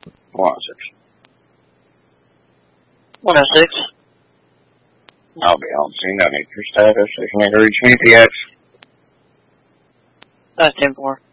106. 106. I'll be on scene. I need your status. If you need to reach me, PX. 10-4.